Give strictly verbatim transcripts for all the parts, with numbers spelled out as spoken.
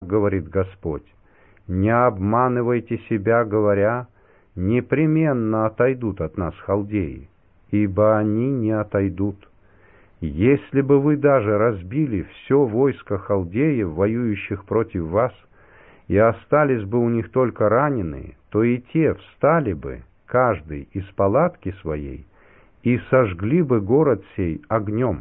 говорит Господь, не обманывайте себя, говоря, непременно отойдут от нас халдеи, ибо они не отойдут. Если бы вы даже разбили все войско халдеев, воюющих против вас, и остались бы у них только раненые, то и те встали бы, каждый из палатки своей, и сожгли бы город сей огнем.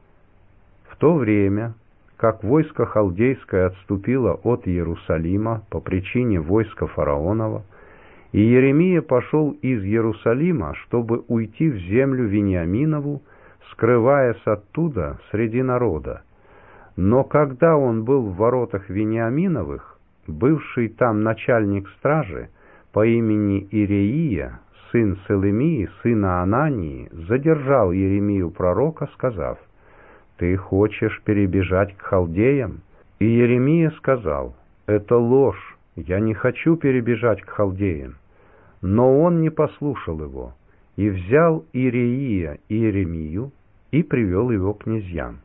В то время, как войско халдейское отступило от Иерусалима по причине войска фараонова, и Иеремия пошел из Иерусалима, чтобы уйти в землю Вениаминову, скрываясь оттуда среди народа. Но когда он был в воротах Вениаминовых, бывший там начальник стражи по имени Иреия, сын Селемии, сына Анании, задержал Иеремию пророка, сказав: «Ты хочешь перебежать к халдеям?» И Иеремия сказал: «Это ложь, я не хочу перебежать к халдеям». Но он не послушал его, и взял Иреия и Иеремию и привел его к князьям.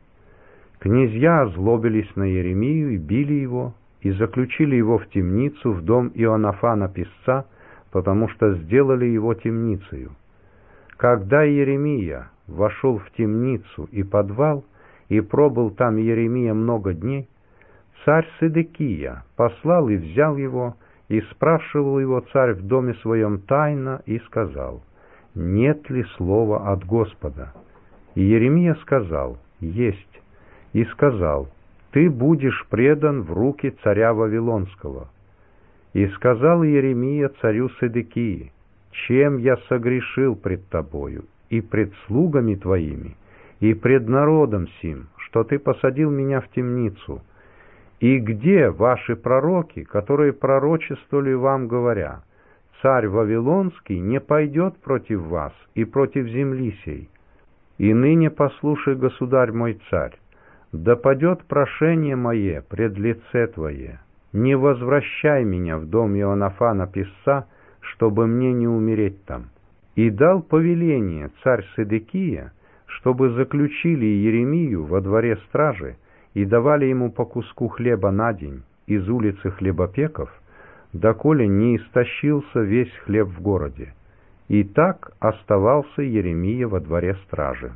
Князья озлобились на Иеремию и били его, и заключили его в темницу в дом Иоаннафана писца, потому что сделали его темницею. Когда Иеремия вошел в темницу и подвал, и пробыл там Иеремия много дней, царь Седекия послал и взял его, и спрашивал его царь в доме своем тайно, и сказал: «Нет ли слова от Господа?» И Иеремия сказал: «Есть». И сказал: «Ты будешь предан в руки царя Вавилонского». И сказал Иеремия царю Седекии: «Чем я согрешил пред тобою, и пред слугами твоими, и пред народом сим, что ты посадил меня в темницу? И где ваши пророки, которые пророчествовали вам, говоря: царь Вавилонский не пойдет против вас и против земли сей? И ныне послушай, государь мой царь, да падет прошение мое пред лице твое, не возвращай меня в дом Иоаннафана писца, чтобы мне не умереть там». И дал повеление царь Седекия, чтобы заключили Иеремию во дворе стражи и давали ему по куску хлеба на день из улицы хлебопеков, доколе не истощился весь хлеб в городе. И так оставался Иеремия во дворе стражи.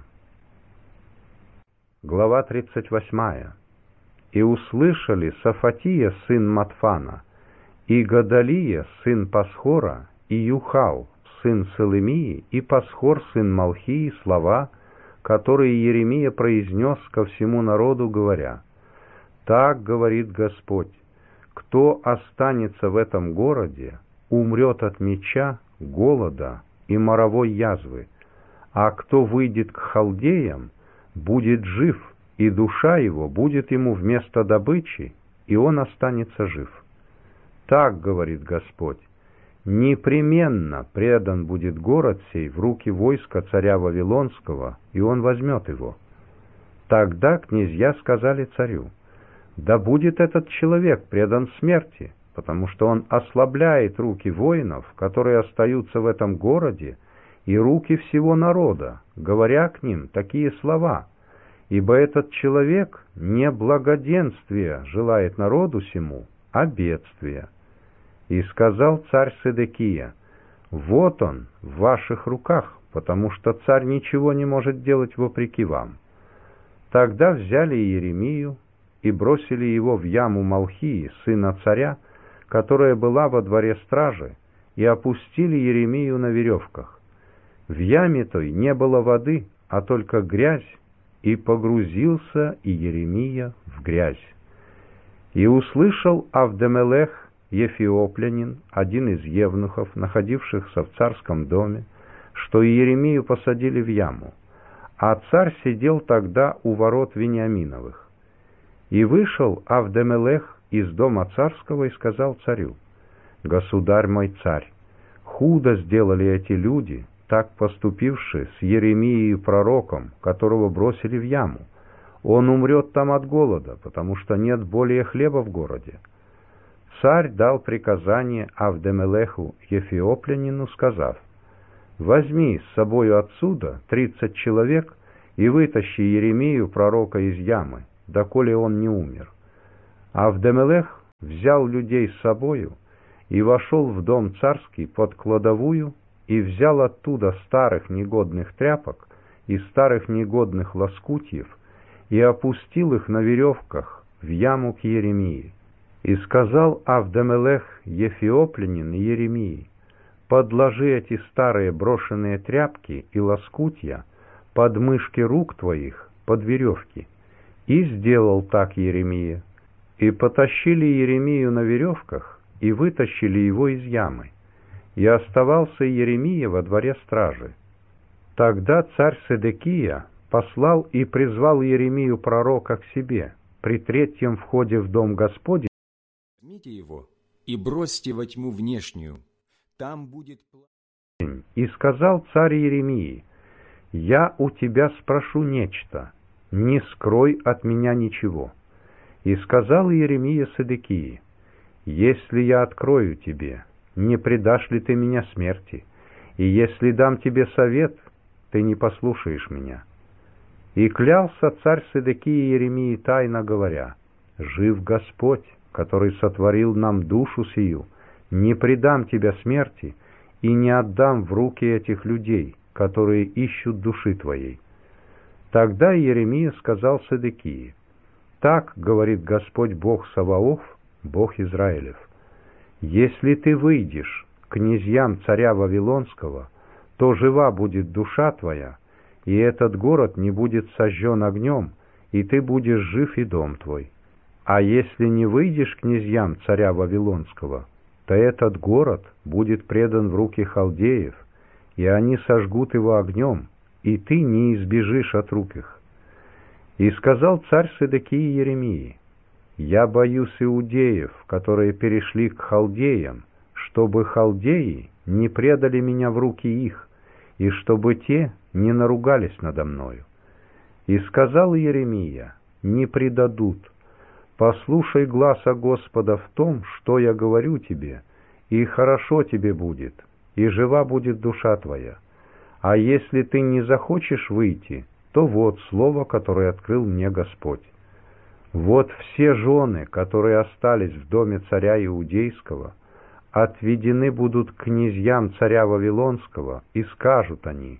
Глава тридцать восьмая. «И услышали Сафатия, сын Матфана, и Гадалия, сын Пасхора, и Юхал, сын Селемии, и Пасхор, сын Малхии, слова, которые Иеремия произнес ко всему народу, говоря: «Так говорит Господь, кто останется в этом городе, умрет от меча, голода и моровой язвы, а кто выйдет к халдеям, будет жив, и душа его будет ему вместо добычи, и он останется жив. Так говорит Господь, непременно предан будет город сей в руки войска царя Вавилонского, и он возьмет его». Тогда князья сказали царю: «Да будет этот человек предан смерти, потому что он ослабляет руки воинов, которые остаются в этом городе, и руки всего народа, говоря к ним такие слова, ибо этот человек не благоденствия желает народу сему, а бедствия». И сказал царь Седекия: «Вот он в ваших руках, потому что царь ничего не может делать вопреки вам». Тогда взяли Иеремию и бросили его в яму Малхии, сына царя, которая была во дворе стражи, и опустили Иеремию на веревках. В яме той не было воды, а только грязь, и погрузился Иеремия в грязь. И услышал Авдемелех Ефиоплянин, один из евнухов, находившихся в царском доме, что Иеремию посадили в яму, а царь сидел тогда у ворот Вениаминовых. И вышел Авдемелех из дома царского и сказал царю: «Государь мой царь, худо сделали эти люди, так поступившие с Иеремией пророком, которого бросили в яму. Он умрет там от голода, потому что нет более хлеба в городе». Царь дал приказание Авдемелеху Ефиоплянину, сказав: «Возьми с собою отсюда тридцать человек и вытащи Иеремию пророка из ямы, доколе он не умер». Авдемелех взял людей с собою и вошел в дом царский под кладовую и взял оттуда старых негодных тряпок и старых негодных лоскутьев и опустил их на веревках в яму к Иеремии. И сказал Авдемелех Ефиоплянин Иеремии: подложи эти старые брошенные тряпки и лоскутья под мышки рук твоих, под веревки. И сделал так Иеремия. И потащили Иеремию на веревках, и вытащили его из ямы. И оставался Иеремия во дворе стражи. Тогда царь Седекия послал и призвал Иеремию пророка к себе при третьем входе в дом Господень. Возьмите его и бросьте во тьму внешнюю, там будет плач. И сказал царь Иеремии: я у тебя спрошу нечто, не скрой от меня ничего. И сказал Иеремия Седекии: если я открою тебе, не предашь ли ты меня смерти? И если дам тебе совет, ты не послушаешь меня. И клялся царь Седекии Иеремии тайно говоря: жив Господь, который сотворил нам душу сию, не предам тебя смерти и не отдам в руки этих людей, которые ищут души твоей. Тогда Иеремия сказал Седекии: так говорит Господь Бог Саваоф, Бог Израилев: если ты выйдешь к князьям царя Вавилонского, то жива будет душа твоя, и этот город не будет сожжен огнем, и ты будешь жив и дом твой. А если не выйдешь к князьям царя Вавилонского, то этот город будет предан в руки халдеев, и они сожгут его огнем, и ты не избежишь от рук их. И сказал царь Седекии Иеремии: я боюсь иудеев, которые перешли к халдеям, чтобы халдеи не предали меня в руки их, и чтобы те не наругались надо мною. И сказал Иеремия: не предадут. Послушай гласа Господа в том, что я говорю тебе, и хорошо тебе будет, и жива будет душа твоя. А если ты не захочешь выйти, то вот слово, которое открыл мне Господь. Вот все жены, которые остались в доме царя Иудейского, отведены будут к князьям царя Вавилонского, и скажут они: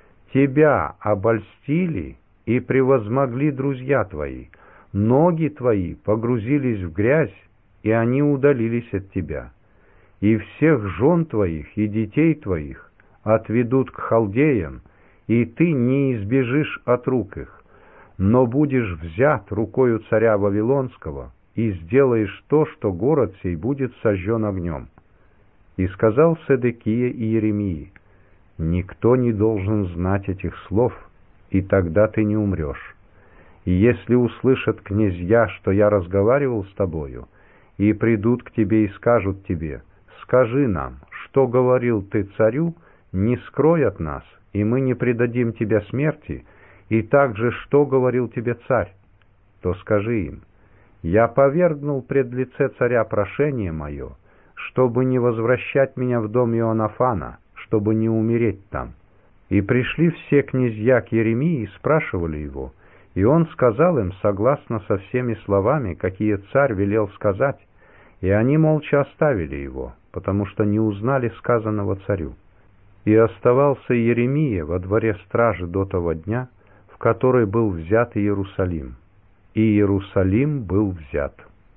тебя обольстили и превозмогли друзья твои, ноги твои погрузились в грязь, и они удалились от тебя. И всех жен твоих и детей твоих отведут к халдеям, и ты не избежишь от рук их, но будешь взят рукою царя Вавилонского, и сделаешь то, что город сей будет сожжен огнем. И сказал Седекия Иеремии: никто не должен знать этих слов, и тогда ты не умрешь. И если услышат князья, что я разговаривал с тобою, и придут к тебе и скажут тебе: скажи нам, что говорил ты царю, не скрой от нас, и мы не предадим тебя смерти, и также, что говорил тебе царь, то скажи им: я повергнул пред лице царя прошение мое, чтобы не возвращать меня в дом Иоаннафана, чтобы не умереть там. И пришли все князья к Иеремии и спрашивали его, и он сказал им согласно со всеми словами, какие царь велел сказать, и они молча оставили его, потому что не узнали сказанного царю. И оставался Иеремия во дворе стражи до того дня, в который был взят Иерусалим. И Иерусалим был взят.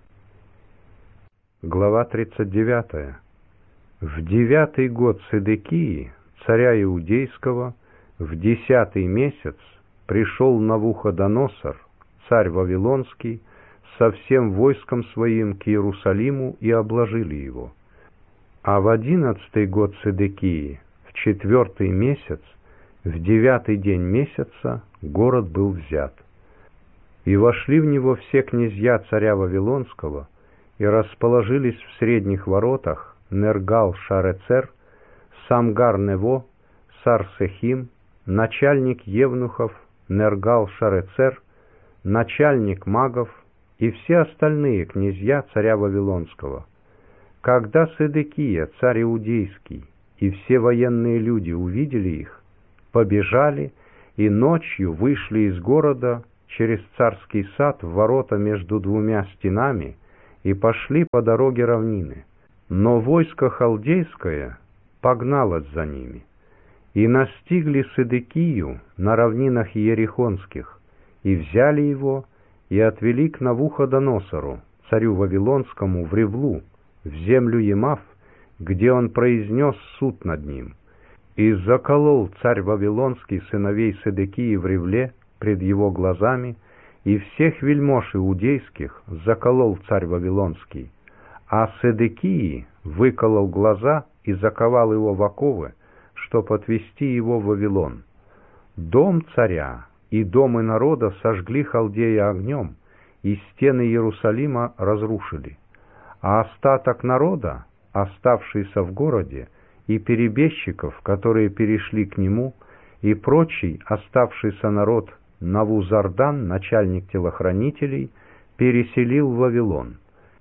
Глава тридцать девятая. В девятый год Седекии, царя Иудейского, в десятый месяц, пришел Навуходоносор, царь Вавилонский, со всем войском своим к Иерусалиму, и обложили его. А в одиннадцатый год Седекии, в четвертый месяц, в девятый день месяца, город был взят. И вошли в него все князья царя Вавилонского, и расположились в средних воротах Нергал-Шарецер, Самгар-Нево, Сарсехим, начальник евнухов Нергал-Шарецер, начальник магов и все остальные князья царя Вавилонского. Когда Седекия, царь Иудейский, и все военные люди увидели их, побежали и ночью вышли из города через царский сад в ворота между двумя стенами и пошли по дороге равнины. Но войско халдейское погналось за ними, и настигли Седекию на равнинах Иерихонских, и взяли его, и отвели к Навуходоносору, царю Вавилонскому, в Ревлу, в землю Емав, где он произнес суд над ним. И заколол царь Вавилонский сыновей Седекии в Ревле пред его глазами, и всех вельмож иудейских заколол царь Вавилонский, а Седекии выколол глаза и заковал его в оковы, чтоб отвести его в Вавилон. Дом царя и домы народа сожгли халдеи огнем, и стены Иерусалима разрушили. А остаток народа, оставшийся в городе, и перебежчиков, которые перешли к нему, и прочий оставшийся народ Навузардан, начальник телохранителей, переселил в Вавилон.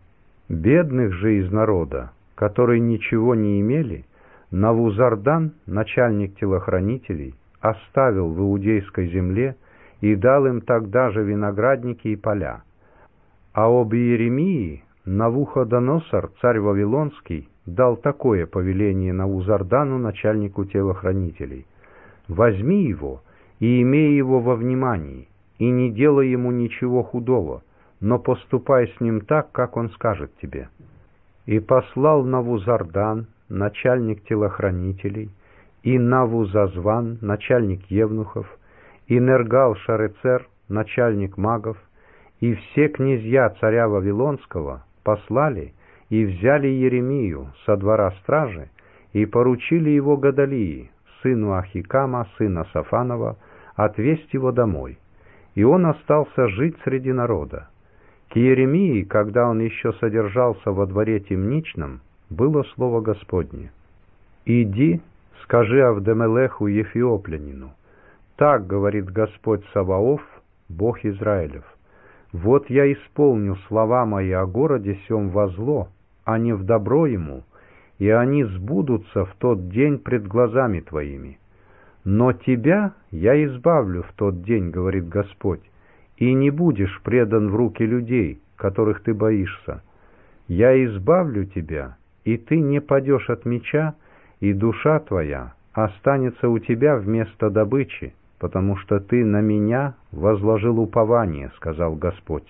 Бедных же из народа, которые ничего не имели, Навузардан, начальник телохранителей, оставил в иудейской земле и дал им тогда же виноградники и поля. А об Иеремии Навуходоносор, царь Вавилонский, дал такое повеление Навузардану, начальнику телохранителей: «Возьми его и имей его во внимании, и не делай ему ничего худого, но поступай с ним так, как он скажет тебе». И послал Навузардан, начальник телохранителей, и Навузазван, начальник евнухов, и Нергал-Шарецер, начальник магов, и все князья царя Вавилонского послали и взяли Иеремию со двора стражи и поручили его Гадалии, сыну Ахикама, сына Сафанова, отвезть его домой. И он остался жить среди народа. К Иеремии, когда он еще содержался во дворе темничном, было слово Господне: «Иди, скажи Авдемелеху Ефиоплянину, так говорит Господь Саваоф, Бог Израилев: вот я исполню слова мои о городе сем во зло, а не в добро ему, и они сбудутся в тот день пред глазами твоими. Но тебя я избавлю в тот день, говорит Господь, и не будешь предан в руки людей, которых ты боишься. Я избавлю тебя, и ты не падешь от меча, и душа твоя останется у тебя вместо добычи, потому что ты на меня возложил упование, сказал Господь».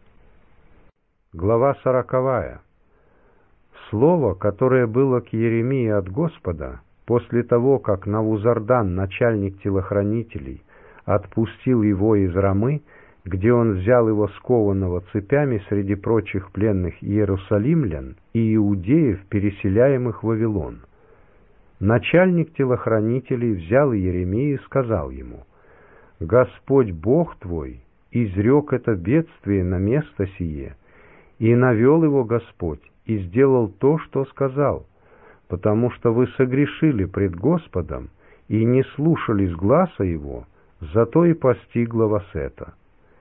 Глава сороковая. Слово, которое было к Иеремии от Господа, после того, как Навузардан, начальник телохранителей, отпустил его из Рамы, где он взял его скованного цепями среди прочих пленных иерусалимлян и иудеев, переселяемых в Вавилон. Начальник телохранителей взял Иеремию и сказал ему: «Господь Бог твой изрек это бедствие на место сие, и навел его Господь, и сделал то, что сказал, потому что вы согрешили пред Господом и не слушались гласа его, зато и постигло вас это.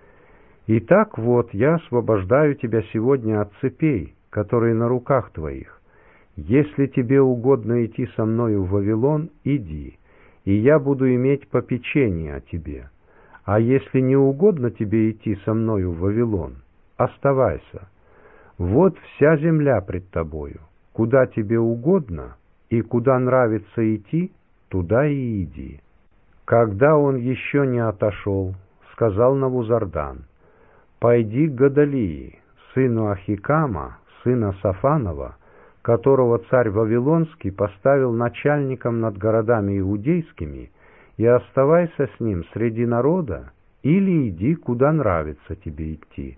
Итак, вот я освобождаю тебя сегодня от цепей, которые на руках твоих. Если тебе угодно идти со мною в Вавилон, иди, и я буду иметь попечение о тебе. А если не угодно тебе идти со мною в Вавилон, оставайся. Вот вся земля пред тобою. Куда тебе угодно и куда нравится идти, туда и иди». Когда он еще не отошел, сказал Навузардан: «Пойди к Гадалии, сыну Ахикама, сына Сафанова, которого царь Вавилонский поставил начальником над городами иудейскими, и оставайся с ним среди народа, или иди, куда нравится тебе идти».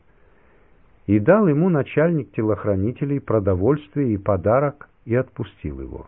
И дал ему начальник телохранителей продовольствие и подарок, и отпустил его.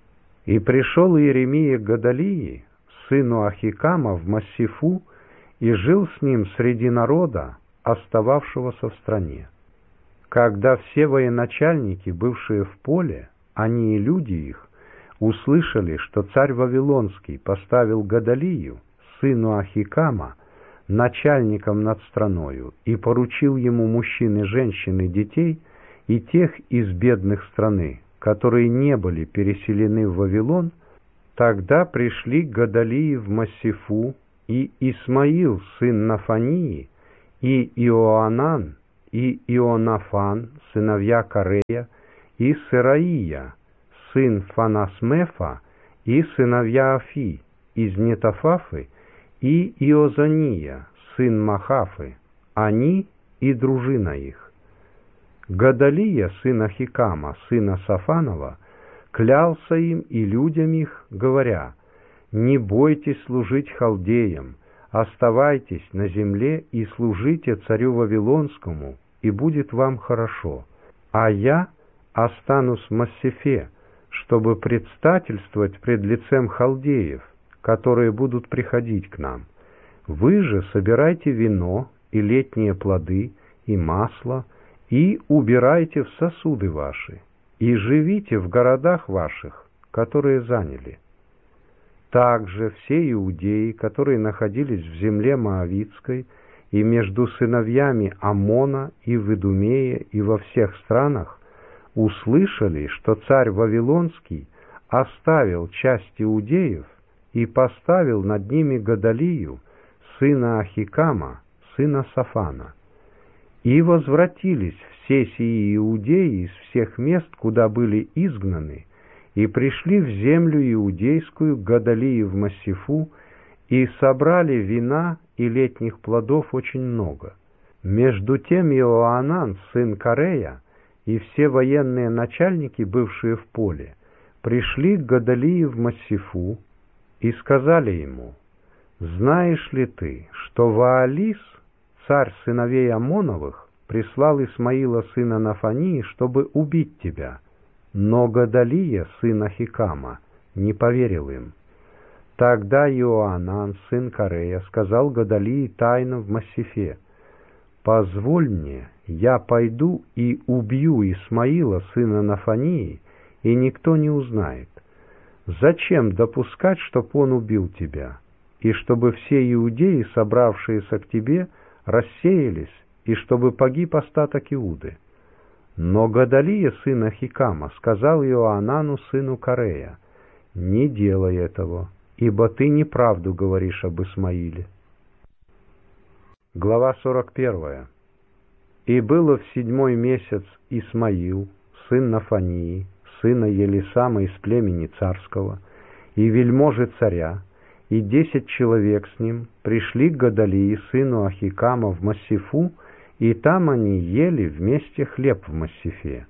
И пришел Иеремия к Гадалии, сыну Ахикама, в Массифу, и жил с ним среди народа, остававшегося в стране. Когда все военачальники, бывшие в поле, они и люди их, услышали, что царь Вавилонский поставил Гадалию, сыну Ахикама, начальником над страною, и поручил ему мужчин и женщин и детей, и тех из бедных страны, которые не были переселены в Вавилон, тогда пришли к Гадалии в Массифу и Исмаил, сын Нафании, и Иоанан, и Ионафан, сыновья Карея, и Сыраия, сын Фанасмефа, и сыновья Афи, из Нетофафы, и Иозания, сын Махафы, они и дружина их. Гадалия, сын Ахикама, сына Сафанова, клялся им и людям их, говоря: «Не бойтесь служить халдеям, оставайтесь на земле и служите царю Вавилонскому, и будет вам хорошо. А я останусь в Массифе, чтобы предстательствовать пред лицем халдеев, которые будут приходить к нам. Вы же собирайте вино и летние плоды, и масло, и убирайте в сосуды ваши, и живите в городах ваших, которые заняли». Также все иудеи, которые находились в земле Моавитской, и между сыновьями Аммона, и в Идумее, и во всех странах, услышали, что царь Вавилонский оставил часть иудеев и поставил над ними Гадалию, сына Ахикама, сына Сафана. И возвратились все сии иудеи из всех мест, куда были изгнаны, и пришли в землю иудейскую к Гадалии в Массифу, и собрали вина и летних плодов очень много. Между тем Иоанан, сын Карея, и все военные начальники, бывшие в поле, пришли к Гадалии в Массифу и сказали ему: «Знаешь ли ты, что Ваалис, царь сыновей Амоновых, прислал Исмаила сына Нафании, чтобы убить тебя?» Но Гадалия, сын Ахикама, не поверил им. Тогда Иоанан, сын Карея, сказал Гадалии тайно в Массифе: «Позволь мне, я пойду и убью Исмаила, сына Нафании, и никто не узнает. Зачем допускать, чтоб он убил тебя, и чтобы все иудеи, собравшиеся к тебе, рассеялись, и чтобы погиб остаток Иуды?» Но Гадалия, сын Ахикама, сказал Иоанану, сыну Карея: «Не делай этого, ибо ты неправду говоришь об Исмаиле». Глава сорок первая. «И было в седьмой месяц Исмаил, сын Нафании, сына Елисама из племени царского, и вельможи царя, и десять человек с ним пришли к Гадалии, сыну Ахикама, в Массифу, и там они ели вместе хлеб в Массифе.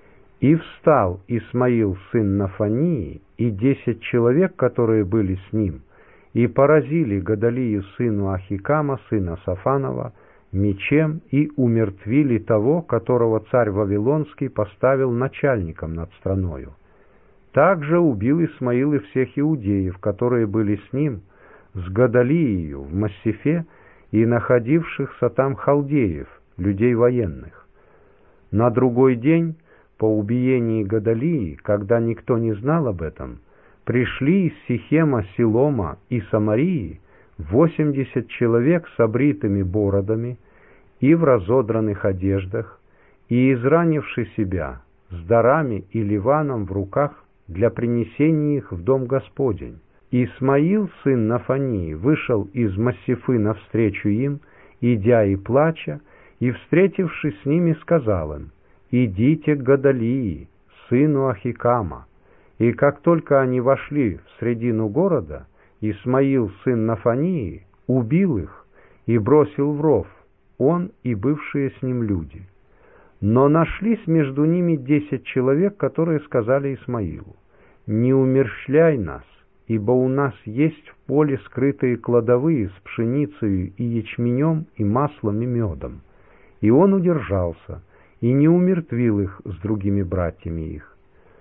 И встал Исмаил, сын Нафании, и десять человек, которые были с ним, и поразили Гадалию, сыну Ахикама, сына Сафанова, мечем, и умертвили того, которого царь Вавилонский поставил начальником над страною. Также убил Исмаил и всех иудеев, которые были с ним, с Гадалией в Массифе, и находившихся там халдеев, людей военных. На другой день, по убиении Гадалии, когда никто не знал об этом, пришли из Сихема, Силома и Самарии восемьдесят человек с обритыми бородами и в разодранных одеждах, и изранивши себя, с дарами и ливаном в руках для принесения их в дом Господень. Исмаил, сын Нафании, вышел из Массифы навстречу им, идя и плача, и, встретившись с ними, сказал им: «Идите к Гадалии, сыну Ахикама». И как только они вошли в средину города, Исмаил, сын Нафании, убил их и бросил в ров, он и бывшие с ним люди. Но нашлись между ними десять человек, которые сказали Исмаилу: «Не умерщвляй нас, ибо у нас есть в поле скрытые кладовые с пшеницей и ячменем, и маслом, и медом». И он удержался, и не умертвил их с другими братьями их.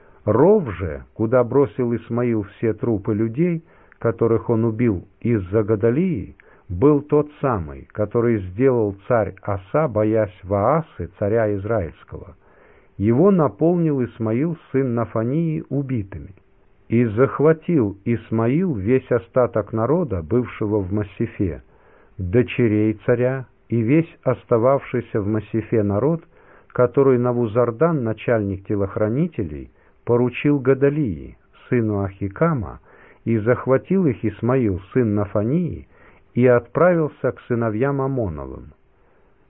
Ров же, куда бросил Исмаил все трупы людей, которых он убил из-за Гадалии, был тот самый, который сделал царь Аса, боясь Ваасы, царя Израильского. Его наполнил Исмаил, сын Нафании, убитыми. И захватил Исмаил весь остаток народа, бывшего в Массифе, дочерей царя, и весь остававшийся в Массифе народ, который Навузардан, начальник телохранителей, поручил Гадалии, сыну Ахикама, и захватил их Исмаил, сын Нафании, и отправился к сыновьям Амоновым.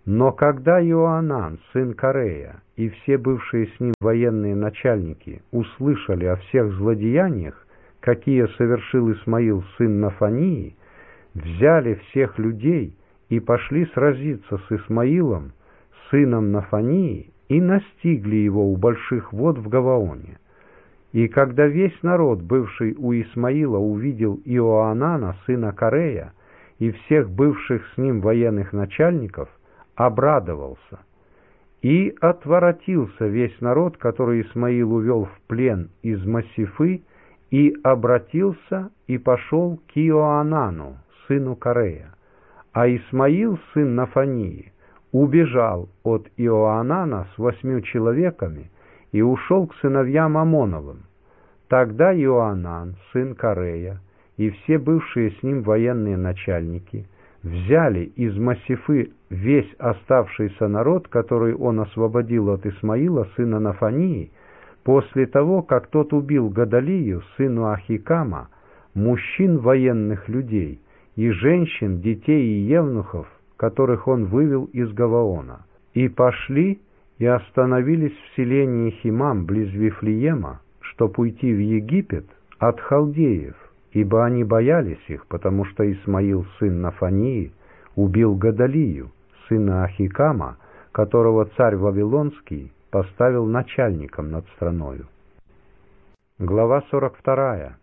Но когда Иоанан, сын Карея, и все бывшие с ним военные начальники услышали о всех злодеяниях, какие совершил Исмаил, сын Нафании, взяли всех людей и пошли сразиться с Исмаилом, сыном Нафании, и настигли его у больших вод в Гаваоне. И когда весь народ, бывший у Исмаила, увидел Иоанана, сына Карея, и всех бывших с ним военных начальников, обрадовался. И отворотился весь народ, который Исмаил увел в плен из Массифы, и обратился и пошел к Иоанану, сыну Карея. А Исмаил, сын Нафании, убежал от Иоанана с восьмью человеками и ушел к сыновьям Амоновым. Тогда Иоанан, сын Карея, и все бывшие с ним военные начальники взяли из Массифы весь оставшийся народ, который он освободил от Исмаила, сына Нафании, после того, как тот убил Гадалию, сыну Ахикама, мужчин военных людей, и женщин, детей и евнухов, которых он вывел из Гаваона, и пошли и остановились в селении Химам близ Вифлеема, чтоб уйти в Египет от халдеев, ибо они боялись их, потому что Исмаил, сын Нафании, убил Гадалию, сына Ахикама, которого царь Вавилонский поставил начальником над страною. Глава сорок вторая.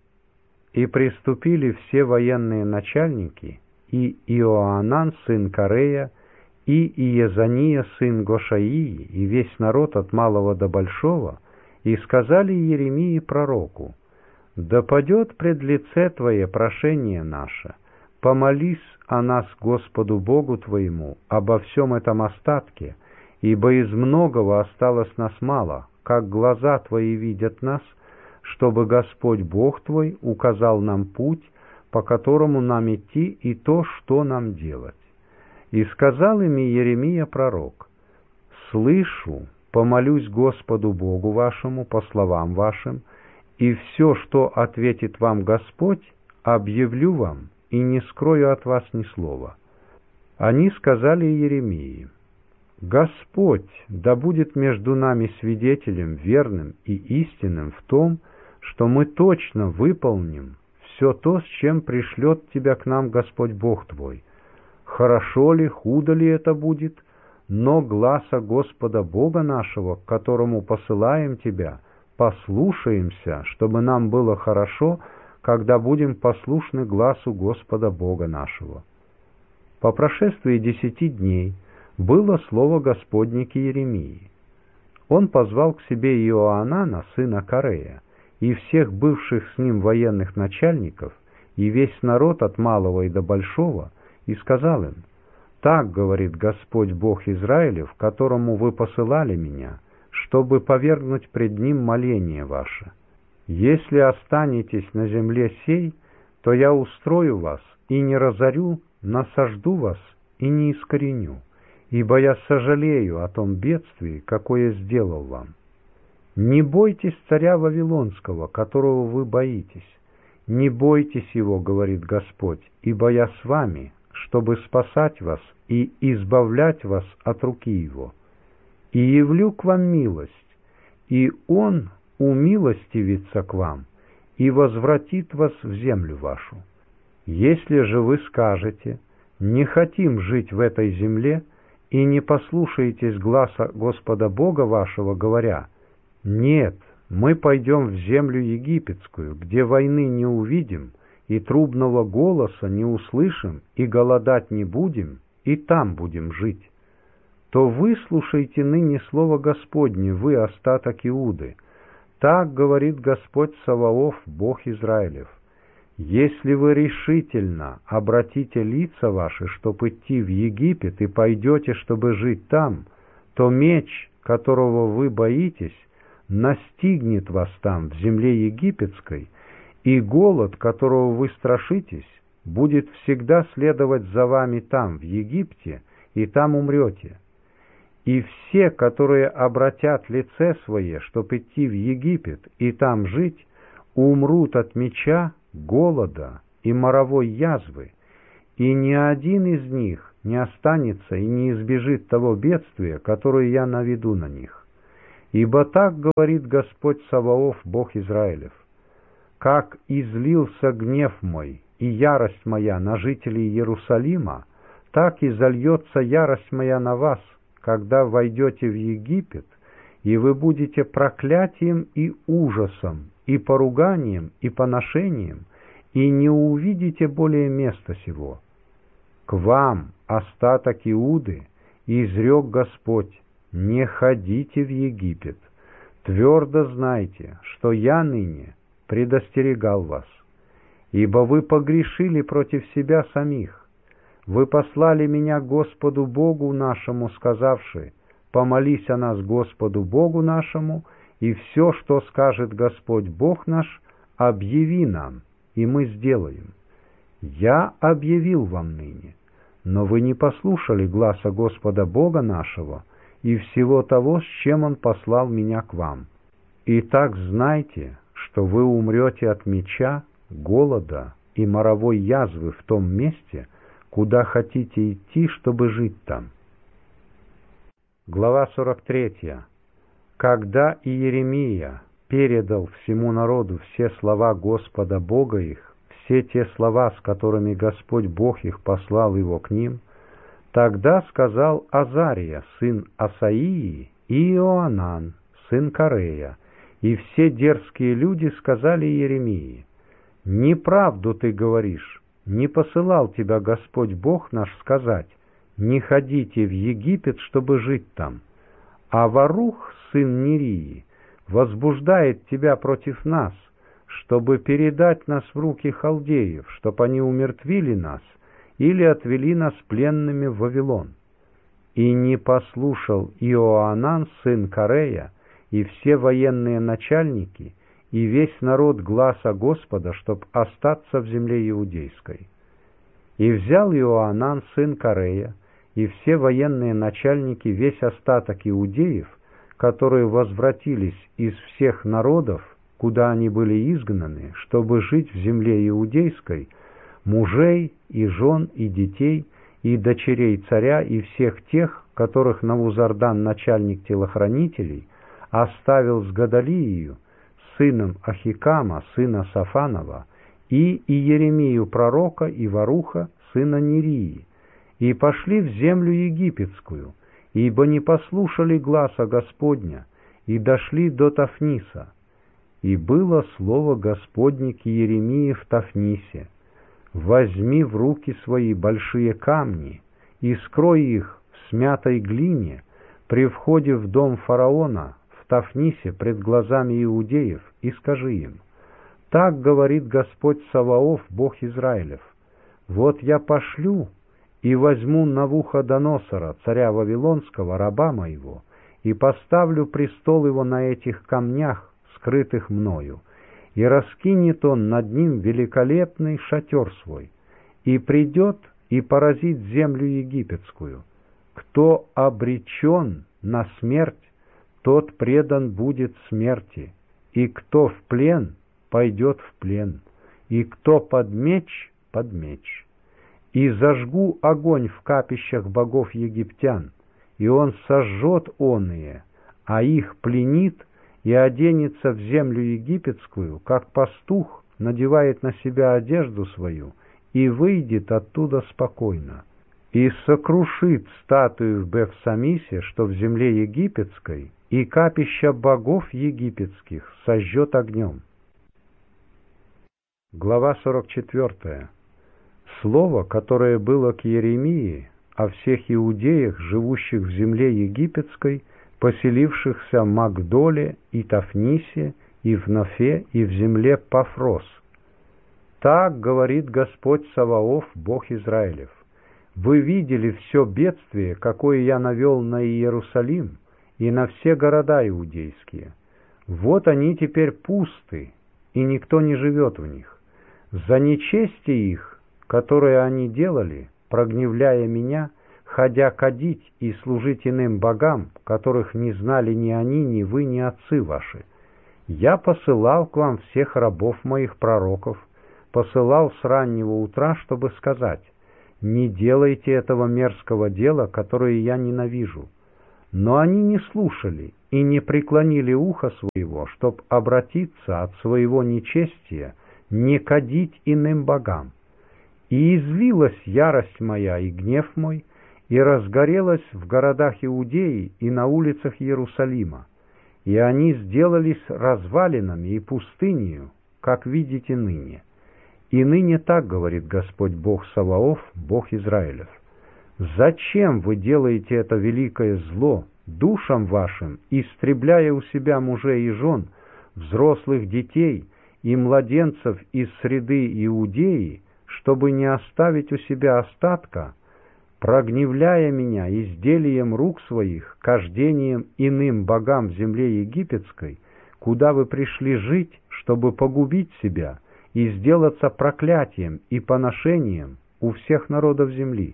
И приступили все военные начальники, и Иоанан, сын Карея, и Иезания, сын Гошаии, и весь народ от малого до большого, и сказали Иеремии пророку: «Да падет пред лице Твое прошение наше, помолись о нас Господу Богу Твоему обо всем этом остатке, ибо из многого осталось нас мало, как глаза Твои видят нас, чтобы Господь Бог Твой указал нам путь, по которому нам идти, и то, что нам делать». И сказал им Иеремия пророк: «Слышу, помолюсь Господу Богу вашему по словам вашим, и все, что ответит вам Господь, объявлю вам, и не скрою от вас ни слова». Они сказали Иеремии: «Господь да будет между нами свидетелем верным и истинным в том, что мы точно выполним все то, с чем пришлет тебя к нам Господь Бог твой. Хорошо ли, худо ли это будет, но гласа Господа Бога нашего, к которому посылаем тебя, послушаемся, чтобы нам было хорошо, когда будем послушны гласу Господа Бога нашего». По прошествии десяти дней было слово Господне к Иеремии. Он позвал к себе Иоанана, сына Карея, и всех бывших с ним военных начальников, и весь народ от малого и до большого, и сказал им: «Так говорит Господь Бог Израилев, которому вы посылали меня, чтобы повергнуть пред ним моление ваше. Если останетесь на земле сей, то я устрою вас и не разорю, насажду вас и не искореню, ибо я сожалею о том бедствии, какое сделал вам. Не бойтесь царя Вавилонского, которого вы боитесь. Не бойтесь его, говорит Господь, ибо я с вами, чтобы спасать вас и избавлять вас от руки его. И явлю к вам милость, и он умилостивится к вам и возвратит вас в землю вашу. Если же вы скажете: не хотим жить в этой земле, и не послушаетесь гласа Господа Бога вашего, говоря: нет, мы пойдем в землю египетскую, где войны не увидим, и трубного голоса не услышим, и голодать не будем, и там будем жить, то выслушайте ныне слово Господне, вы, остаток Иуды. Так говорит Господь Саваоф, Бог Израилев: если вы решительно обратите лица ваши, чтоб идти в Египет, и пойдете, чтобы жить там, то меч, которого вы боитесь, настигнет вас там, в земле египетской, и голод, которого вы страшитесь, будет всегда следовать за вами там, в Египте, и там умрете. И все, которые обратят лице свое, чтоб идти в Египет и там жить, умрут от меча, голода и моровой язвы, и ни один из них не останется и не избежит того бедствия, которое я наведу на них. Ибо так говорит Господь Саваоф, Бог Израилев: как излился гнев мой и ярость моя на жителей Иерусалима, так и зальется ярость моя на вас, когда войдете в Египет, и вы будете проклятием и ужасом, и поруганием, и поношением, и не увидите более места сего. К вам, остаток Иуды, изрек Господь: не ходите в Египет. Твердо знайте, что я ныне предостерегал вас. Ибо вы погрешили против себя самих. Вы послали меня Господу Богу нашему, сказавши: помолись о нас Господу Богу нашему, и все, что скажет Господь Бог наш, объяви нам, и мы сделаем. Я объявил вам ныне, но вы не послушали гласа Господа Бога нашего и всего того, с чем Он послал меня к вам. Итак, знайте, что вы умрете от меча, голода и моровой язвы в том месте, куда хотите идти, чтобы жить там. Глава сорок третья. Когда Иеремия передал всему народу все слова Господа Бога их, все те слова, с которыми Господь Бог их послал его к ним, тогда сказал Азария, сын Асаии, и Иоанан, сын Карея, и все дерзкие люди сказали Иеремии: «Неправду ты говоришь, не посылал тебя Господь Бог наш сказать: не ходите в Египет, чтобы жить там. А Варух, сын Нерии, возбуждает тебя против нас, чтобы передать нас в руки халдеев, чтоб они умертвили нас или отвели нас пленными в Вавилон». И не послушал Иоанан, сын Карея, и все военные начальники, и весь народ гласа Господа, чтоб остаться в земле иудейской. И взял Иоанан, сын Карея, и все военные начальники, весь остаток иудеев, которые возвратились из всех народов, куда они были изгнаны, чтобы жить в земле иудейской, мужей и жен и детей, и дочерей царя, и всех тех, которых Навузардан, начальник телохранителей, оставил с Гадалией, сыном Ахикама, сына Сафанова, и Иеремию пророка, и Варуха, сына Нерии, и пошли в землю египетскую, ибо не послушали гласа Господня, и дошли до Тафниса. И было слово Господне к Иеремии в Тафнисе: возьми в руки свои большие камни и скрой их в смятой глине при входе в дом фараона в Тафнисе пред глазами иудеев, и скажи им: так говорит Господь Саваоф, Бог Израилев: вот я пошлю и возьму Навуходоносора, царя Вавилонского, раба моего, и поставлю престол его на этих камнях, скрытых мною, и раскинет он над ним великолепный шатер свой, и придет и поразит землю египетскую. Кто обречен на смерть, тот предан будет смерти, и кто в плен, пойдет в плен, и кто под меч, под меч. И зажгу огонь в капищах богов египтян, и он сожжет оные, а их пленит и оденется в землю египетскую, как пастух надевает на себя одежду свою, и выйдет оттуда спокойно, и сокрушит статую в Бефсамисе, что в земле египетской, и капища богов египетских сожжет огнем. Глава сорок четвертая. Слово, которое было к Иеремии о всех иудеях, живущих в земле египетской, поселившихся в Магдоле и Тафнисе, и в Нофе, и в земле Пафрос. Так говорит Господь Саваоф, Бог Израилев: вы видели все бедствие, какое я навел на Иерусалим и на все города иудейские. Вот они теперь пусты, и никто не живет в них. За нечестие их, которое они делали, прогневляя меня, ходя кадить и служить иным богам, которых не знали ни они, ни вы, ни отцы ваши, я посылал к вам всех рабов моих пророков, посылал с раннего утра, чтобы сказать: не делайте этого мерзкого дела, которое я ненавижу». Но они не слушали и не преклонили ухо своего, чтоб обратиться от своего нечестия, не кадить иным богам. И излилась ярость моя и гнев мой, и разгорелась в городах Иудеи и на улицах Иерусалима, и они сделались развалинами и пустынею, как видите ныне. И ныне так говорит Господь Бог Саваоф, Бог Израилев: зачем вы делаете это великое зло душам вашим, истребляя у себя мужей и жен, взрослых детей и младенцев из среды Иудеи, чтобы не оставить у себя остатка, прогневляя меня изделием рук своих, кождением иным богам в земле египетской, куда вы пришли жить, чтобы погубить себя и сделаться проклятием и поношением у всех народов земли?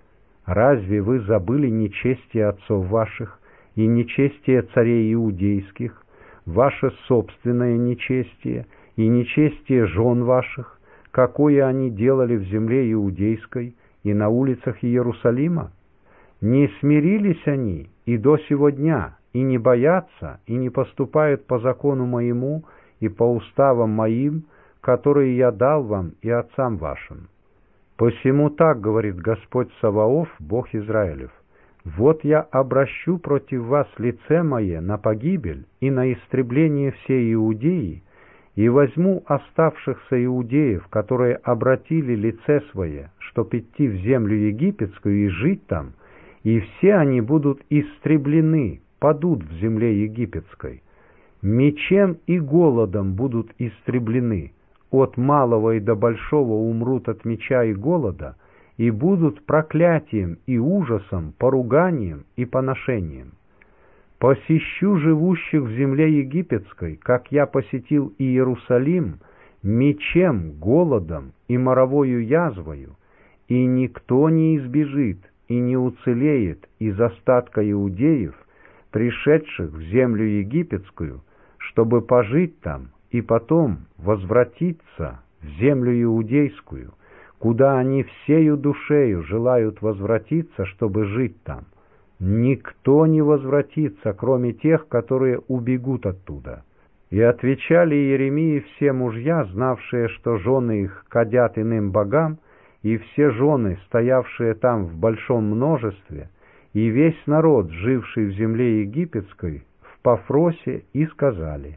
Разве вы забыли нечестие отцов ваших и нечестие царей иудейских, ваше собственное нечестие и нечестие жен ваших, какое они делали в земле иудейской и на улицах Иерусалима? Не смирились они и до сего дня, и не боятся, и не поступают по закону моему и по уставам моим, которые я дал вам и отцам вашим. Посему так говорит Господь Саваоф, Бог Израилев: вот я обращу против вас лице мое на погибель и на истребление всей Иудеи, и возьму оставшихся иудеев, которые обратили лице свое, чтоб идти в землю египетскую и жить там, и все они будут истреблены, падут в земле египетской. Мечем и голодом будут истреблены, от малого и до большого умрут от меча и голода, и будут проклятием и ужасом, поруганием и поношением. Посещу живущих в земле египетской, как я посетил Иерусалим, мечем, голодом и моровою язвою, и никто не избежит и не уцелеет из остатка иудеев, пришедших в землю египетскую, чтобы пожить там и потом возвратиться в землю иудейскую, куда они всею душею желают возвратиться, чтобы жить там. Никто не возвратится, кроме тех, которые убегут оттуда». И отвечали Иеремии все мужья, знавшие, что жены их кадят иным богам, и все жены, стоявшие там в большом множестве, и весь народ, живший в земле египетской, в Пафросе, и сказали: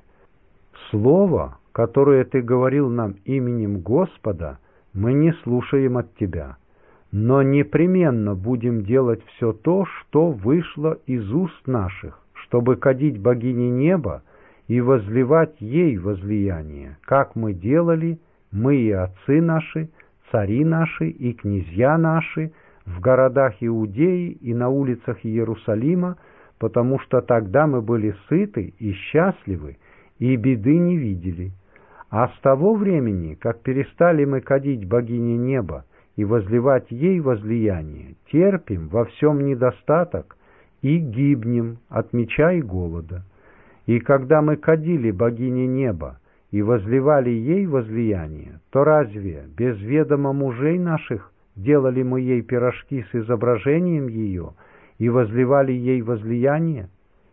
«Слово, которое ты говорил нам именем Господа, мы не слушаем от тебя, но непременно будем делать все то, что вышло из уст наших, чтобы кадить богине неба и возливать ей возлияние, как мы делали, мы и отцы наши, цари наши и князья наши, в городах Иудеи и на улицах Иерусалима, потому что тогда мы были сыты и счастливы, и беды не видели. А с того времени, как перестали мы кадить богине неба и возливать ей возлияние, терпим во всем недостаток и гибнем от меча и голода. И когда мы кадили богине неба и возливали ей возлияние, то разве без ведома мужей наших делали мы ей пирожки с изображением ее и возливали ей возлияние?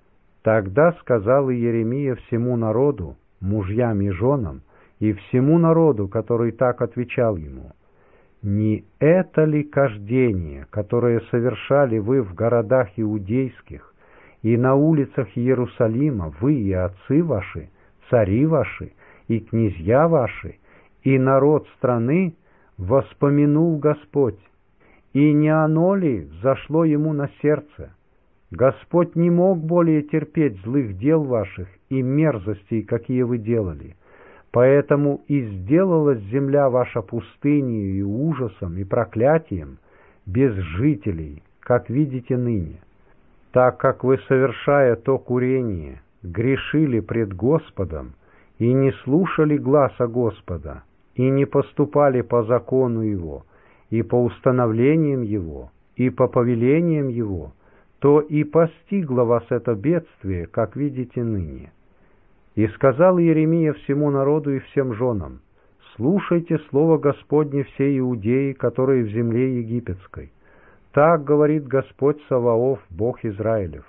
Тогда сказал Иеремия всему народу, мужьям и женам, и всему народу, который так отвечал ему: «Не это ли кождение, которое совершали вы в городах иудейских и на улицах Иерусалима, вы и отцы ваши, цари ваши и князья ваши, и народ страны, воспомянул Господь, и не оно ли зашло ему на сердце? Господь не мог более терпеть злых дел ваших и мерзостей, какие вы делали. Поэтому и сделалась земля ваша пустыней и ужасом, и проклятием, без жителей, как видите ныне. Так как вы, совершая то курение, грешили пред Господом, и не слушали гласа Господа, и не поступали по закону Его, и по установлениям Его, и по повелениям Его, то и постигло вас это бедствие, как видите ныне». И сказал Иеремия всему народу и всем женам: слушайте слово Господне все иудеи, которые в земле египетской. Так говорит Господь Саваоф, Бог Израилев.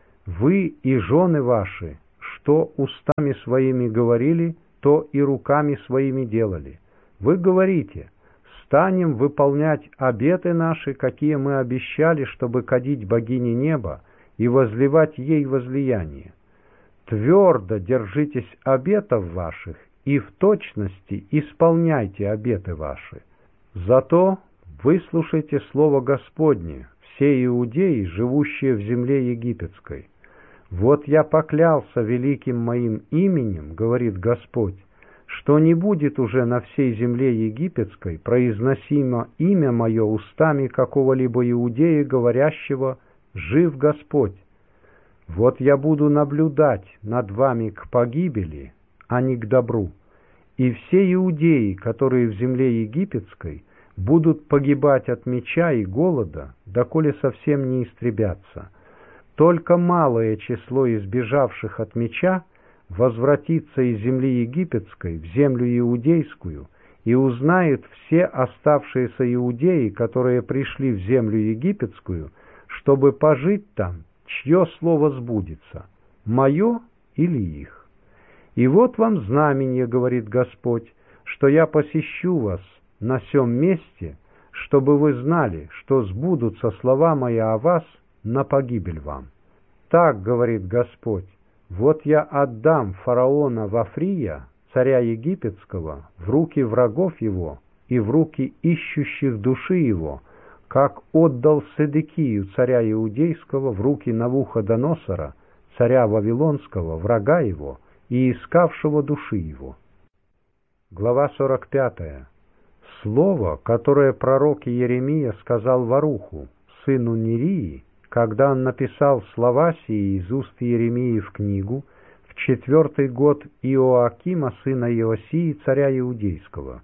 Вы и жены ваши, что устами своими говорили, то и руками своими делали. Вы говорите: станем выполнять обеты наши, какие мы обещали, чтобы кадить богине неба и возливать ей возлияние. Твердо держитесь обетов ваших и в точности исполняйте обеты ваши. Зато выслушайте слово Господне, все иудеи, живущие в земле египетской. Вот я поклялся великим моим именем, говорит Господь, что не будет уже на всей земле египетской произносимо имя мое устами какого-либо иудея, говорящего: «Жив Господь». Вот я буду наблюдать над вами к погибели, а не к добру. И все иудеи, которые в земле египетской, будут погибать от меча и голода, доколе совсем не истребятся. Только малое число избежавших от меча возвратится из земли египетской в землю иудейскую и узнает все оставшиеся иудеи, которые пришли в землю египетскую, чтобы пожить там, чье слово сбудется, мое или их. И вот вам знамение, говорит Господь, что я посещу вас на сем месте, чтобы вы знали, что сбудутся слова мои о вас на погибель вам. Так говорит Господь: вот я отдам фараона Вафрия, царя египетского, в руки врагов его и в руки ищущих души его, как отдал Седекию, царя иудейского, в руки Навуходоносора, царя вавилонского, врага его и искавшего души его. Глава сорок пятая. Слово, которое пророк Иеремия сказал Варуху, сыну Нерии, когда он написал слова сии из уст Иеремии в книгу, в четвертый год Иоакима, сына Иосии, царя иудейского.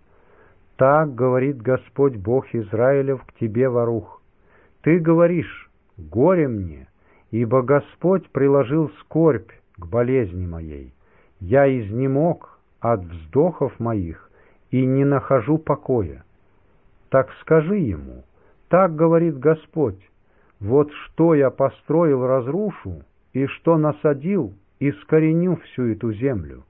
Так говорит Господь Бог Израилев к тебе, Варух. Ты говоришь: горе мне, ибо Господь приложил скорбь к болезни моей. Я изнемог от вздохов моих и не нахожу покоя. Так скажи ему: так говорит Господь: вот что я построил, разрушу, и что насадил, искореню всю эту землю.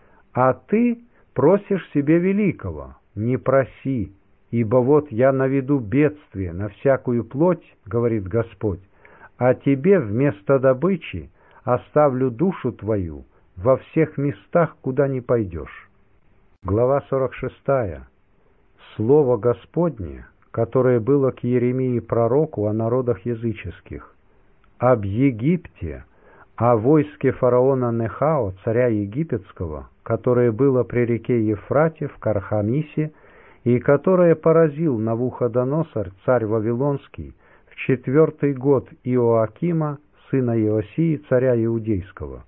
А ты просишь себе великого. Не проси, ибо вот я наведу бедствие на всякую плоть, говорит Господь, а тебе вместо добычи оставлю душу твою во всех местах, куда не пойдешь. Глава сорок шестая. Слово Господне, которое было к Иеремии пророку о народах языческих, об Египте, о войске фараона Нехао, царя египетского, которое было при реке Ефрате в Кархамисе, и которое поразил Навуходоносор, царь вавилонский, в четвертый год Иоакима, сына Иосии, царя иудейского.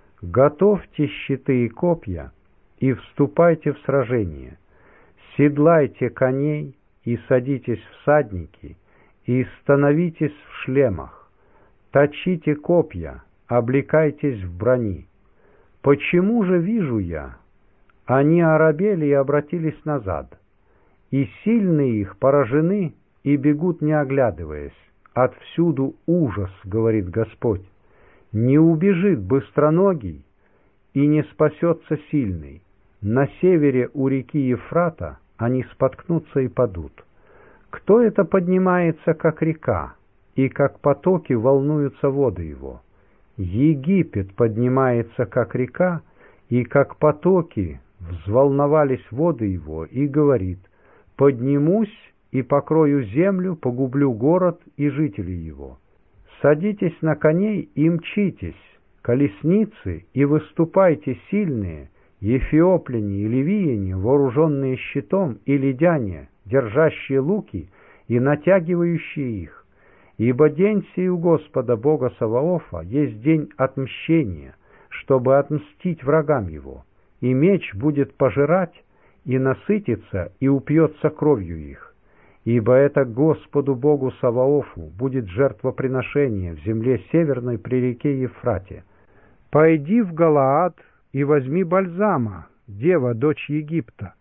Готовьте щиты и копья, и вступайте в сражение. Седлайте коней, и садитесь всадники, и становитесь в шлемах. Точите копья, облекайтесь в брони. Почему же вижу я? Они оробели и обратились назад, и сильные их поражены и бегут, не оглядываясь. Отвсюду ужас, говорит Господь. Не убежит быстроногий, и не спасется сильный. На севере у реки Ефрата они споткнутся и падут. Кто это поднимается, как река, и как потоки волнуются воды его? Египет поднимается, как река, и как потоки взволновались воды его, и говорит: поднимусь и покрою землю, погублю город и жителей его. Садитесь на коней и мчитесь, колесницы, и выступайте сильные, эфиопляне и ливияне, вооруженные щитом, и лидяне, держащие луки и натягивающие их. Ибо день сей у Господа Бога Саваофа есть день отмщения, чтобы отмстить врагам его, и меч будет пожирать, и насытится, и упьется кровью их. Ибо это Господу Богу Саваофу будет жертвоприношение в земле северной при реке Ефрате. Пойди в Галаад и возьми бальзама, дева, дочь Египта,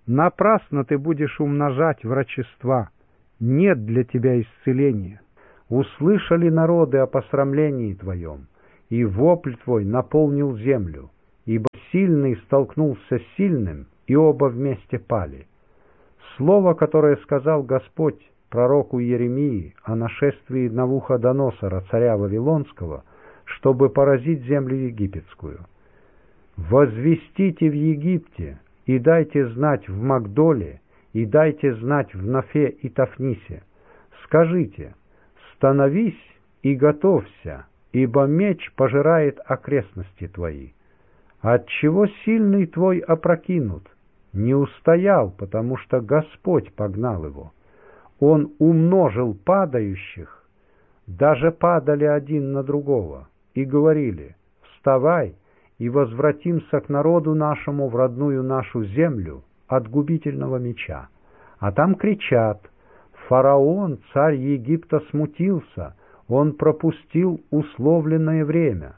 Напрасно ты будешь умножать врачества, нет для тебя исцеления. Услышали народы о посрамлении твоем, и вопль твой наполнил землю, ибо сильный столкнулся с сильным, и оба вместе пали. Слово, которое сказал Господь пророку Иеремии о нашествии Навуходоносора, царя Вавилонского, чтобы поразить землю египетскую. «Возвестите в Египте, и дайте знать в Магдоле, и дайте знать в Нафе и Тафнисе. Скажите: становись и готовься, ибо меч пожирает окрестности твои. Отчего сильный твой опрокинут? Не устоял, потому что Господь погнал его. Он умножил падающих, даже падали один на другого, и говорили: вставай и возвратимся к народу нашему в родную нашу землю от губительного меча. А там кричат: фараон, царь Египта, смутился, он пропустил условленное время.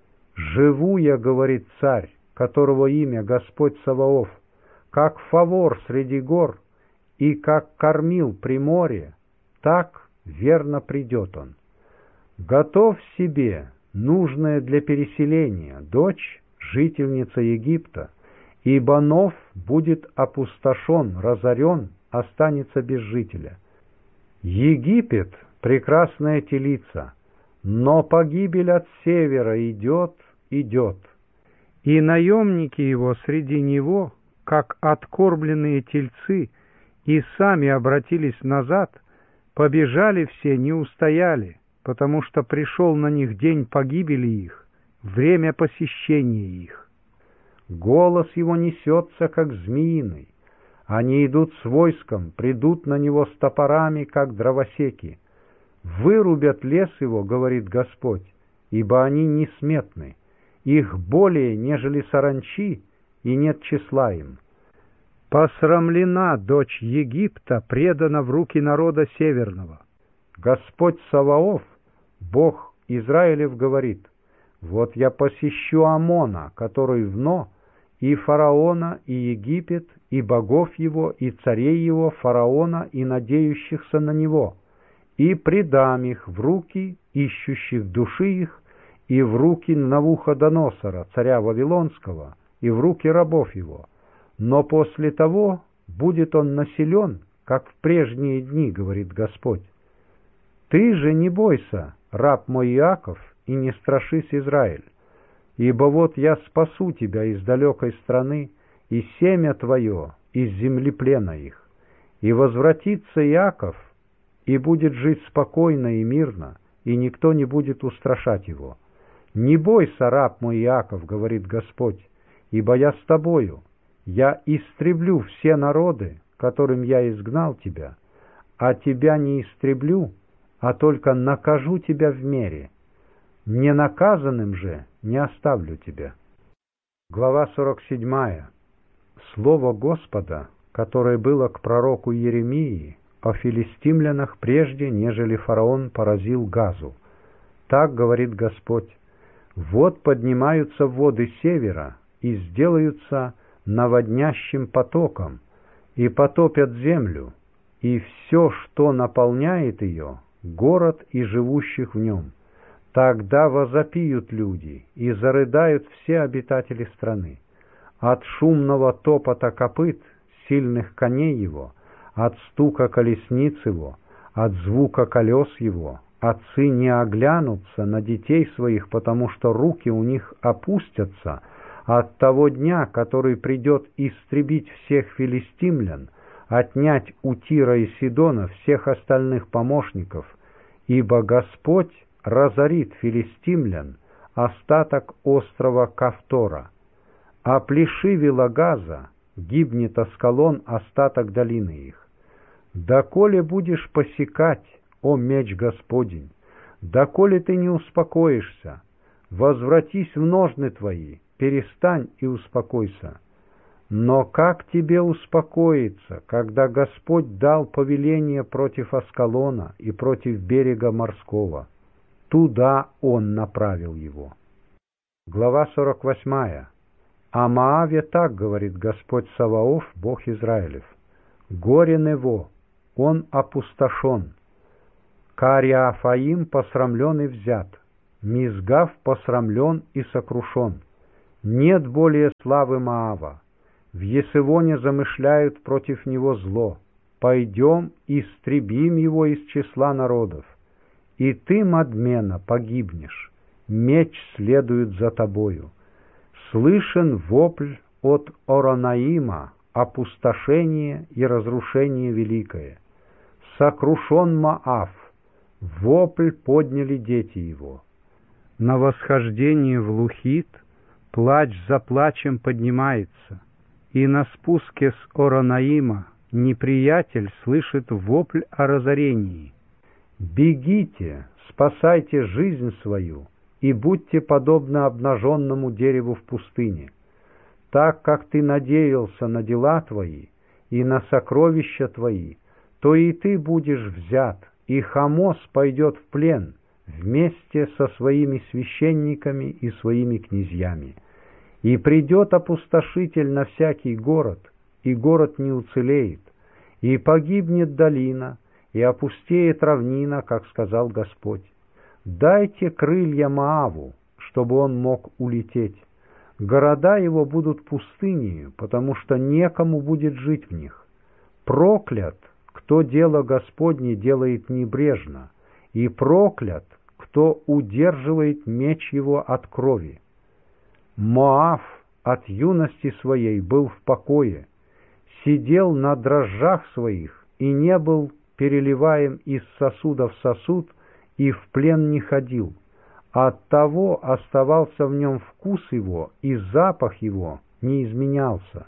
Живу я, говорит царь, которого имя Господь Саваоф, как фавор среди гор, и как кормил при море, так верно придет он. Готовь себе нужное для переселения, дочь, жительница Египта, ибо Нов будет опустошен, разорен, останется без жителя. Египет — прекрасная телица, но погибель от севера идет, идет. И наемники его среди него, как откормленные тельцы, и сами обратились назад, побежали все, не устояли, потому что пришел на них день погибели их, время посещения их. Голос его несется, как змеиный. Они идут с войском, придут на него с топорами, как дровосеки. Вырубят лес его, говорит Господь, ибо они несметны. Их более, нежели саранчи, и нет числа им. Посрамлена дочь Египта, предана в руки народа северного. Господь Саваоф, Бог Израилев, говорит: вот я посещу Амона, который вно, и фараона, и Египет, и богов его, и царей его, фараона, и надеющихся на него, и предам их в руки ищущих души их, и в руки Навуходоносора, царя Вавилонского, и в руки рабов его. Но после того будет он населен, как в прежние дни, говорит Господь. Ты же не бойся, раб мой Иаков, и не страшись, Израиль, ибо вот я спасу тебя из далекой страны, и семя твое из земли плена их. И возвратится Иаков, и будет жить спокойно и мирно, и никто не будет устрашать его. Не бойся, раб мой Иаков, говорит Господь, ибо я с тобою. Я истреблю все народы, которым я изгнал тебя, а тебя не истреблю, а только накажу тебя в мере. Ненаказанным же не оставлю тебя. Глава сорок седьмая. Слово Господа, которое было к пророку Иеремии о филистимлянах прежде, нежели фараон поразил Газу. Так говорит Господь: вот поднимаются воды севера и сделаются наводнящим потоком, и потопят землю, и все, что наполняет ее, город и живущих в нем. Тогда возопиют люди, и зарыдают все обитатели страны. От шумного топота копыт, сильных коней его, от стука колесниц его, от звука колес его, отцы не оглянутся на детей своих, потому что руки у них опустятся от того дня, который придет истребить всех филистимлян, отнять у Тира и Сидона всех остальных помощников, ибо Господь разорит филистимлян, остаток острова Кавтора. А плешивила Газа, гибнет Аскалон, остаток долины их. Доколе будешь посекать, о меч Господень, доколе ты не успокоишься, возвратись в ножны твои, перестань и успокойся. Но как тебе успокоиться, когда Господь дал повеление против Аскалона и против берега морского? Туда Он направил его. Глава сорок восьмая. О Моаве так говорит Господь Саваоф, Бог Израилев: горе Нево, он опустошен, Кариафаим посрамлен и взят, Мизгав посрамлен и сокрушен. Нет более славы Моава. В Есевоне замышляют против него зло. Пойдем, истребим его из числа народов. И ты, Мадмена, погибнешь, меч следует за тобою. Слышен вопль от Оронаима, опустошение и разрушение великое. Сокрушен Моав, вопль подняли дети его. На восхождении в Лухит плач за плачем поднимается, и на спуске с Оронаима неприятель слышит вопль о разорении. Бегите, спасайте жизнь свою, и будьте подобны обнаженному дереву в пустыне. Так как ты надеялся на дела твои и на сокровища твои, то и ты будешь взят, и Хамос пойдет в плен вместе со своими священниками и своими князьями. И придет опустошитель на всякий город, и город не уцелеет, и погибнет долина, и опустеет равнина, как сказал Господь. Дайте крылья Моаву, чтобы он мог улететь. Города его будут пустынею, потому что некому будет жить в них. Проклят, кто дело Господне делает небрежно, и проклят, кто удерживает меч его от крови. Моав от юности своей был в покое, сидел на дрожжах своих и не был переливаем из сосуда в сосуд, и в плен не ходил. Оттого оставался в нем вкус его, и запах его не изменялся.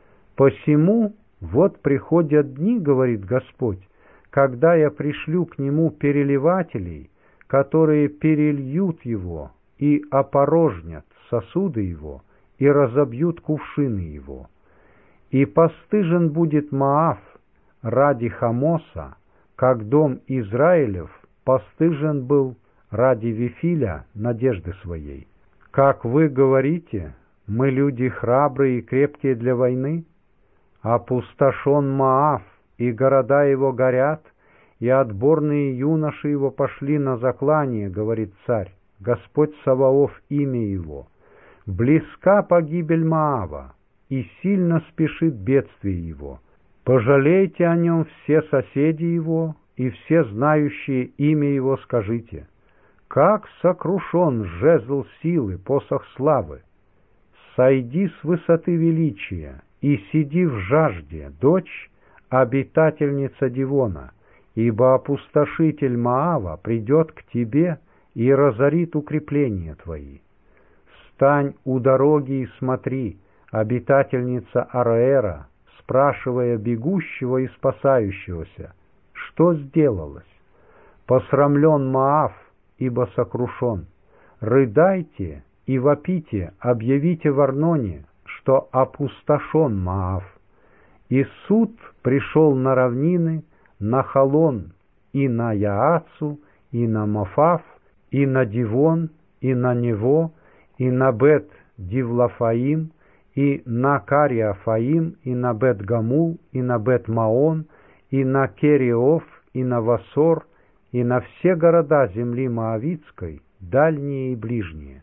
Посему вот приходят дни, говорит Господь, когда я пришлю к нему переливателей, которые перельют его и опорожнят сосуды его и разобьют кувшины его. И постыжен будет Моав ради Хамоса, как дом Израилев постыжен был ради Вифиля надежды своей. Как вы говорите, мы люди храбрые и крепкие для войны? Опустошен Моав, и города его горят, и отборные юноши его пошли на заклание, говорит царь, Господь Саваоф имя его. Близка погибель Моава, и сильно спешит бедствие его. Пожалейте о нем все соседи его, и все знающие имя его скажите. Как сокрушен жезл силы, посох славы! Сойди с высоты величия, и сиди в жажде, дочь, обитательница Дивона, ибо опустошитель Моава придет к тебе и разорит укрепления твои. Стань у дороги и смотри, обитательница Ароэра, спрашивая бегущего и спасающегося, что сделалось? Посрамлен Моав, ибо сокрушен. Рыдайте и вопите, объявите в Арноне, что опустошен Моав. И суд пришел на равнины, на Халон, и на Яацу, и на Мофав, и на Дивон, и на Нево, и на Бет-Дивлафаим, и на Кариафаим, и на Бет-Гамул, и на Бет-Маон, и на Кериов, и на Васор, и на все города земли Моавицкой, дальние и ближние.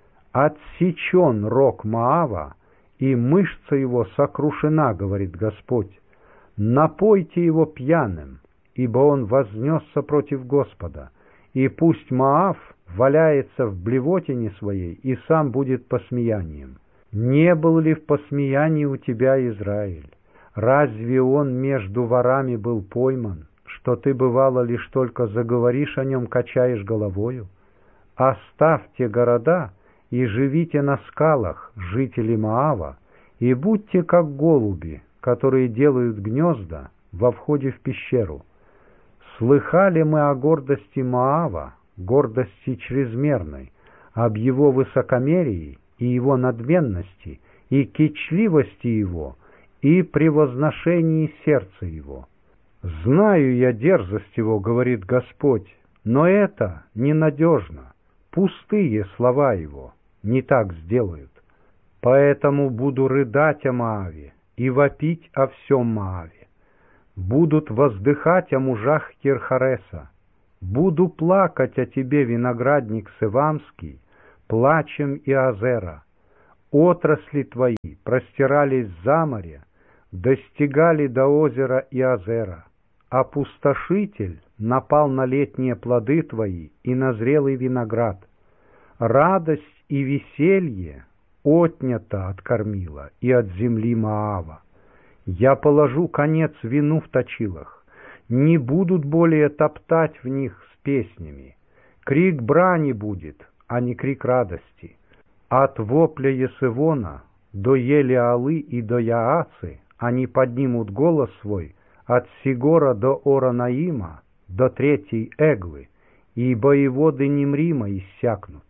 Отсечен рог Моава, и мышца его сокрушена, говорит Господь. Напойте его пьяным, ибо он вознесся против Господа, и пусть Моав валяется в блевотине своей, и сам будет посмеянием. Не был ли в посмеянии у тебя Израиль? Разве он между ворами был пойман, что ты, бывало, лишь только заговоришь о нем, качаешь головою? Оставьте города и живите на скалах, жители Моава, и будьте как голуби, которые делают гнезда во входе в пещеру. Слыхали мы о гордости Моава, гордости чрезмерной, об его высокомерии и его надменности, и кичливости его, и превозношении сердца его. Знаю я дерзость его, говорит Господь, но это ненадежно, пустые слова его не так сделают. Поэтому буду рыдать о Моаве и вопить о всем Моаве. Будут воздыхать о мужах Кирхареса. Буду плакать о тебе, виноградник Севамский, плачем и Азера. Отрасли твои простирались за море, достигали до озера Иазера. Опустошитель напал на летние плоды твои и на зрелый виноград. Радость и веселье отнято от кормила и от земли Моава. Я положу конец вину в точилах, не будут более топтать в них с песнями. Крик брани будет, а не крик радости. От вопля Есевона до Елеалы и до Яацы они поднимут голос свой, от Сигора до Оранаима, до третьей Эглы, и воеводы Нимрима иссякнут.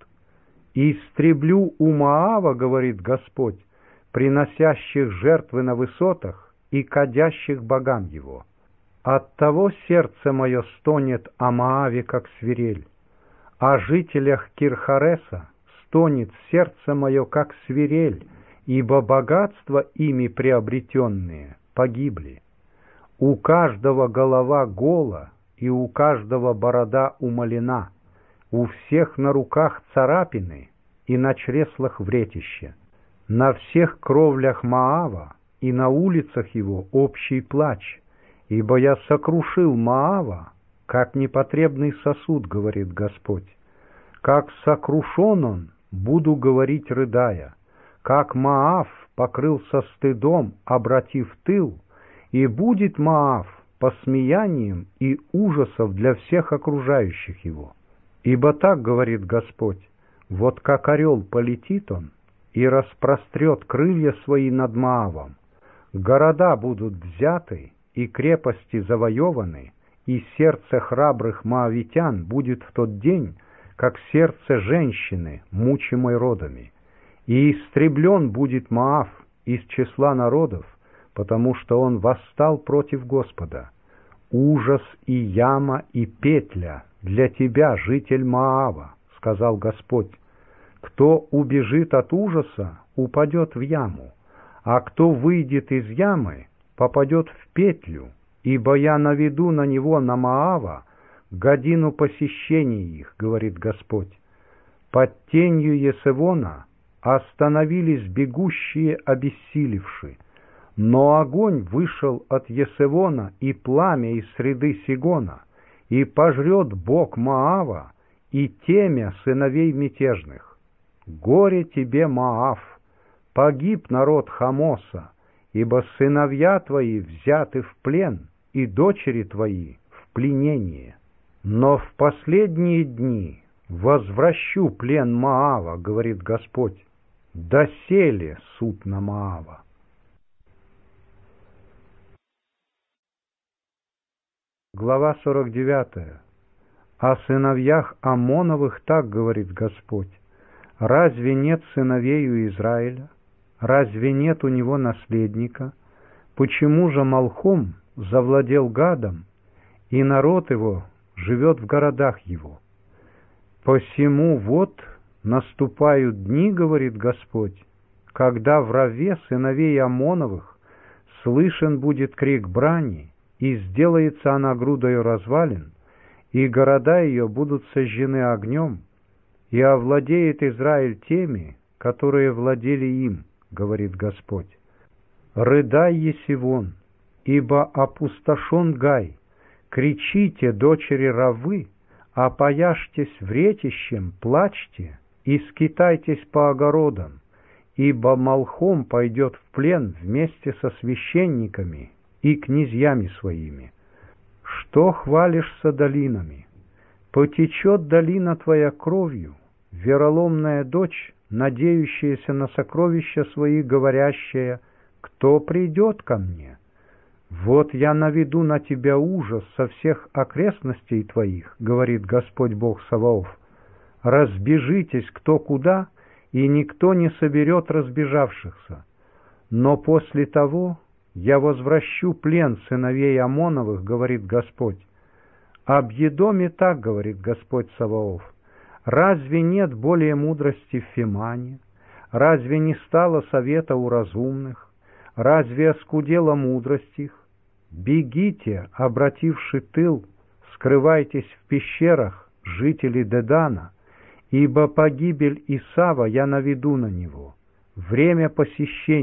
«Истреблю у Моава, — говорит Господь, — приносящих жертвы на высотах и кадящих богам его. Оттого сердце мое стонет о Моаве, как свирель, о жителях Кирхареса стонет сердце мое, как свирель, ибо богатства ими приобретенные погибли. У каждого голова гола, и у каждого борода умалена, у всех на руках царапины и на чреслах вретище. На всех кровлях Моава и на улицах его общий плач, ибо я сокрушил Моава, как непотребный сосуд, говорит Господь. Как сокрушен он, буду говорить, рыдая, как Моав покрылся стыдом, обратив тыл, и будет Моав посмеянием и ужасов для всех окружающих его. Ибо так говорит Господь: вот как орел полетит он и распрострет крылья свои над Моавом. Города будут взяты и крепости завоеваны, и сердце храбрых моавитян будет в тот день, как сердце женщины, мучимой родами. И истреблен будет Моав из числа народов, потому что он восстал против Господа. Ужас и яма и петля для тебя, житель Моава, сказал Господь. Кто убежит от ужаса, упадет в яму, а кто выйдет из ямы, попадет в петлю, ибо я наведу на него, на Моава, годину посещения их, говорит Господь. Под тенью Есевона остановились бегущие, обессилевши, но огонь вышел от Есевона и пламя из среды Сигона, и пожрет Бог Моава и темя сыновей мятежных. Горе тебе, Моав! Погиб народ Хамоса, ибо сыновья твои взяты в плен, и дочери твои в пленение. Но в последние дни возвращу плен Моава, говорит Господь, доселе суд на Моава. Глава сорок девятая. О сыновьях Амоновых так говорит Господь: разве нет сыновей у Израиля? Разве нет у него наследника? Почему же Малхом завладел Гадом, и народ его живет в городах его? Посему вот наступают дни, говорит Господь, когда в Раве сыновей Амоновых слышен будет крик брани, и сделается она грудою развалин, и города ее будут сожжены огнем, и овладеет Израиль теми, которые владели им, говорит Господь. Рыдай, Есивон, ибо опустошен Гай, кричите, дочери Равы, опояжьтесь вретищем, плачьте и скитайтесь по огородам, ибо Малхом пойдет в плен вместе со священниками и князьями своими. Что хвалишься долинами? Потечет долина твоя кровью, вероломная дочь, надеющаяся на сокровища свои, говорящая: кто придет ко мне? Вот я наведу на тебя ужас со всех окрестностей твоих, говорит Господь Бог Саваоф. Разбежитесь кто куда, и никто не соберет разбежавшихся. Но после того я возвращу плен сыновей Амоновых, говорит Господь. Об Едоме так говорит Господь Саваоф: разве нет более мудрости в Фимане? Разве не стало совета у разумных? Разве оскудела мудрость их? Бегите, обративши тыл, скрывайтесь в пещерах, жители Дедана, ибо погибель Исава я наведу на него. Время посещения